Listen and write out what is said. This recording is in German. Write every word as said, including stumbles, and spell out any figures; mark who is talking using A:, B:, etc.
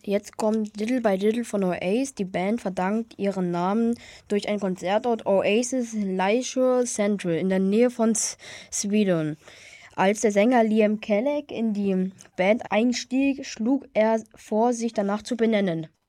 A: Jetzt kommt Little by Little von Oasis. Die Band verdankt ihren Namen durch einen Konzertort Oasis Leisure Central in der Nähe von Swindon. Als der Sänger Liam Kelleck in die Band einstieg, schlug er vor, sich danach zu benennen.